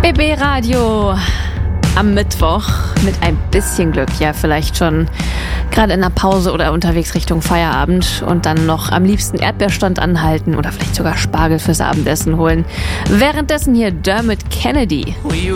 RBB Radio am Mittwoch mit ein bisschen Glück, ja vielleicht schon gerade in der Pause oder unterwegs Richtung Feierabend und dann noch am liebsten Erdbeerstand anhalten oder vielleicht sogar Spargel fürs Abendessen holen. Währenddessen hier Dermot Kennedy.